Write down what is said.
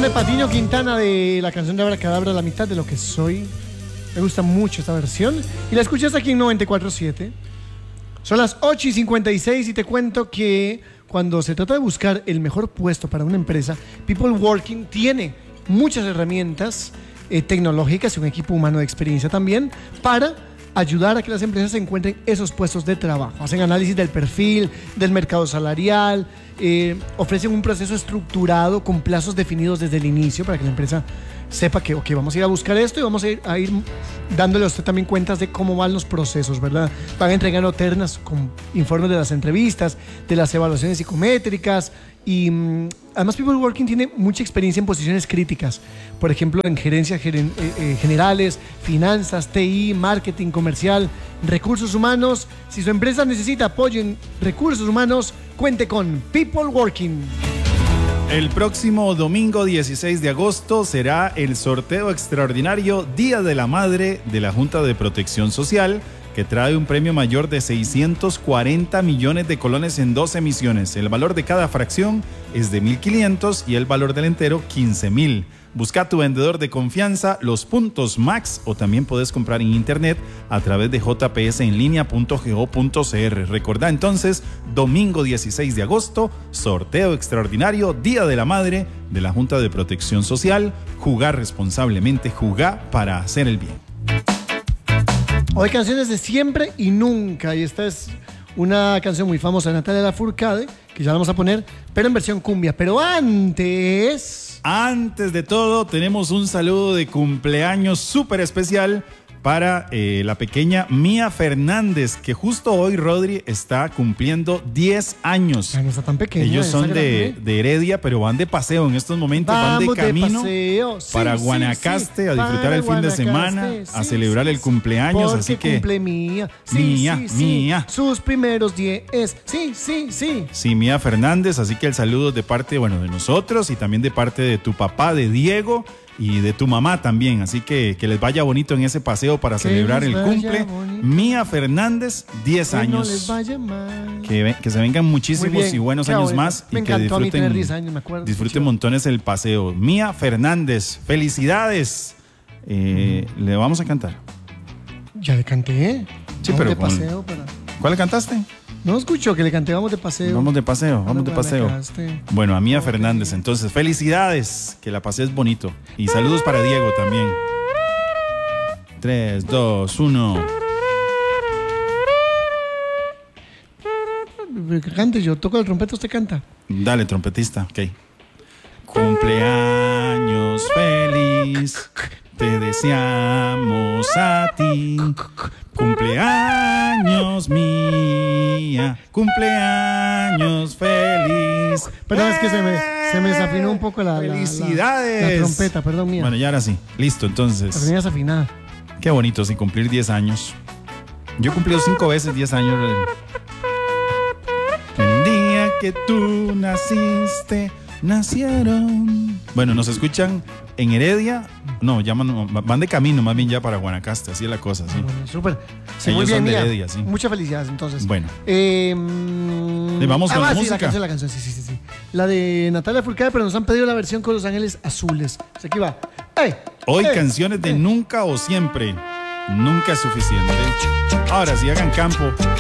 de Patiño Quintana de la canción de Abracadabra, La mitad de lo que soy. Me gusta mucho esta versión. Y la escuchas aquí en 94.7. Son las 8:56 y te cuento que cuando se trata de buscar el mejor puesto para una empresa, People Working tiene muchas herramientas tecnológicas y un equipo humano de experiencia también para ayudar a que las empresas encuentren esos puestos de trabajo. Hacen análisis del perfil, del mercado salarial, ofrecen un proceso estructurado con plazos definidos desde el inicio para que la empresa sepa que vamos a ir a buscar esto y vamos a ir dándole a usted también cuentas de cómo van los procesos, ¿verdad? Van entregando ternas con informes de las entrevistas, de las evaluaciones psicométricas y además People Working tiene mucha experiencia en posiciones críticas, por ejemplo en gerencias generales, finanzas, TI, marketing comercial, recursos humanos. Si su empresa necesita apoyo en recursos humanos, cuente con People Working. El próximo domingo 16 de agosto será el sorteo extraordinario Día de la Madre de la Junta de Protección Social, que trae un premio mayor de 640 millones de colones en 2 emisiones. El valor de cada fracción es de 1.500 y el valor del entero 15.000. Busca a tu vendedor de confianza, Los Puntos Max, o también puedes comprar en internet a través de jpsenlinea.go.cr. Recordá entonces, domingo 16 de agosto, sorteo extraordinario, Día de la Madre de la Junta de Protección Social. Jugar responsablemente, jugá para hacer el bien. Hoy canciones de siempre y nunca, y esta es una canción muy famosa de Natalia Lafourcade, que ya la vamos a poner, pero en versión cumbia. Pero antes de todo, tenemos un saludo de cumpleaños súper especial para la pequeña Mía Fernández, que justo hoy, Rodri, está cumpliendo 10 años. Ay, no está tan pequeña. Ellos son de Heredia, pero van de paseo en estos momentos. Van de camino para Guanacaste a disfrutar el fin de semana, a celebrar el cumpleaños. Así que cumple Mía. Mía. Sus primeros 10. Sí, Mía Fernández. Así que el saludo de parte, de nosotros y también de parte de tu papá, de Diego, y de tu mamá también, así que les vaya bonito en ese paseo para celebrar el cumple. Bonito. Mía Fernández, 10 años. No les vaya mal. Que se vengan muchísimos y buenos años bonito. Más. Me y que disfruten, tener 10 años, me acuerdo. Disfruten montones el paseo. Mía Fernández, felicidades. Le vamos a cantar. Ya le canté. Sí, pero de paseo para... ¿Cuál le cantaste? No escucho que le canté, vamos de paseo. Vamos de paseo. Bueno, a Mía Fernández, entonces, felicidades, que la pases bonito. Y saludos para Diego también. 3, 2, 1. Que cante, yo toco el trompeta, usted canta. Dale, trompetista, ok. Cumpleaños feliz, te deseamos a ti. Cumpleaños Mía, cumpleaños feliz. Perdón, es que se me desafinó un poco ¡felicidades! La trompeta, perdón, Mía. Bueno, ya ahora sí, listo, entonces. La tenía desafinada. Qué bonito, sí, cumplir 10 años. Yo he cumplido 5 veces 10 años. El día que tú naciste, nacieron. Bueno, nos escuchan en Heredia. No, van de camino más bien ya para Guanacaste, así es la cosa, sí. Bueno, súper. Sí, ellos muy bien, son de Mía. Heredia, sí. Muchas felicidades, entonces. Bueno. Vamos con la música. música. La canción, sí. La de Natalia Lafourcade, pero nos han pedido la versión con Los Ángeles Azules. O sea, aquí va. Hoy canciones de nunca o siempre. Nunca es suficiente. Ahora sí, hagan campo.